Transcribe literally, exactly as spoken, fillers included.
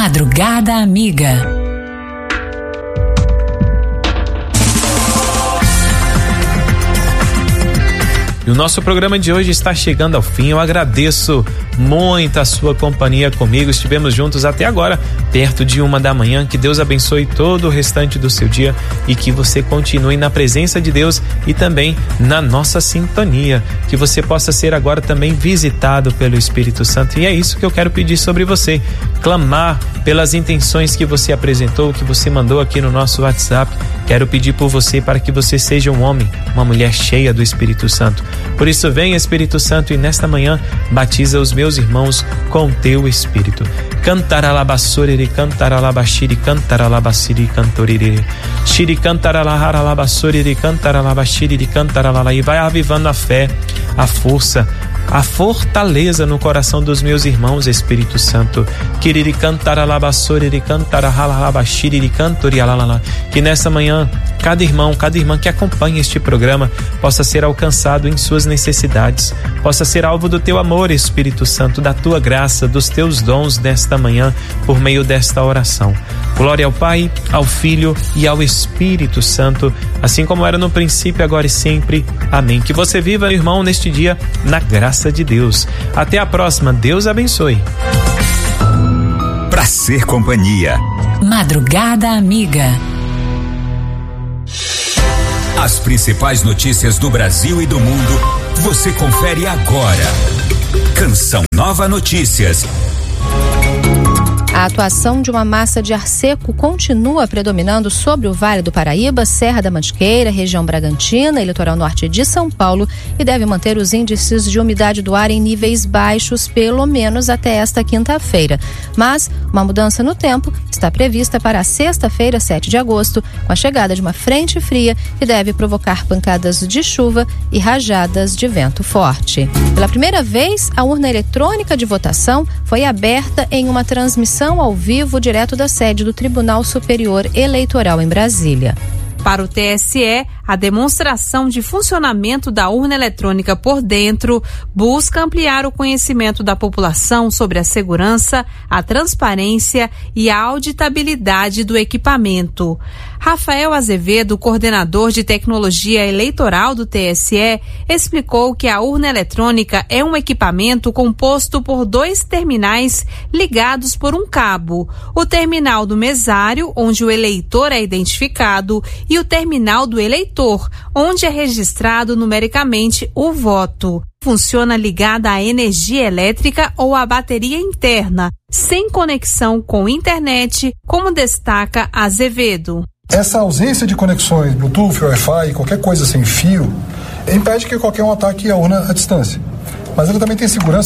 Madrugada Amiga. E o nosso programa de hoje está chegando ao fim. Eu agradeço muito a sua companhia comigo. Estivemos juntos até agora, perto de uma da manhã. Que Deus abençoe todo o restante do seu dia e que você continue na presença de Deus e também na nossa sintonia. Que você possa ser agora também visitado pelo Espírito Santo. E é isso que eu quero pedir sobre você. Clamar pelas intenções que você apresentou, que você mandou aqui no nosso WhatsApp. Quero pedir por você para que você seja um homem, uma mulher cheia do Espírito Santo. Por isso, vem Espírito Santo e nesta manhã batiza os meus irmãos com teu Espírito. Cantaralabassori, cantaralabaxiri, cantaralabassiri, cantoriri. Xiri, cantaralaharalabassori, cantaralabaxiri, cantaralala. E vai avivando a fé, a força, a fortaleza no coração dos meus irmãos, Espírito Santo. Quiriri cantaralabassori, cantaralabaxiri, cantorialala. Que nessa manhã cada irmão, cada irmã que acompanha este programa possa ser alcançado em suas necessidades, possa ser alvo do teu amor, Espírito Santo, da tua graça, dos teus dons nesta manhã, por meio desta oração. Glória ao Pai, ao Filho e ao Espírito Santo, assim como era no princípio, agora e sempre. Amém. Que você viva, irmão, neste dia, na graça de Deus. Até a próxima. Deus abençoe. Pra ser companhia. Madrugada Amiga. As principais notícias do Brasil e do mundo, você confere agora. Canção Nova Notícias. A atuação de uma massa de ar seco continua predominando sobre o Vale do Paraíba, Serra da Mantiqueira, região Bragantina e litoral norte de São Paulo e deve manter os índices de umidade do ar em níveis baixos pelo menos até esta quinta-feira. Mas uma mudança no tempo está prevista para a sexta-feira, sete de agosto, com a chegada de uma frente fria que deve provocar pancadas de chuva e rajadas de vento forte. Pela primeira vez, a urna eletrônica de votação foi aberta em uma transmissão ao vivo direto da sede do Tribunal Superior Eleitoral em Brasília. Para o T S E, a demonstração de funcionamento da urna eletrônica por dentro busca ampliar o conhecimento da população sobre a segurança, a transparência e a auditabilidade do equipamento. Rafael Azevedo, coordenador de tecnologia eleitoral do T S E, explicou que a urna eletrônica é um equipamento composto por dois terminais ligados por um cabo. O terminal do mesário, onde o eleitor é identificado, e o terminal do eleitor, onde é registrado numericamente o voto. Funciona ligada à energia elétrica ou à bateria interna, sem conexão com internet, como destaca Azevedo. Essa ausência de conexões Bluetooth, Wi-Fi, qualquer coisa sem fio, impede que qualquer um ataque a urna à distância. Mas ela também tem segurança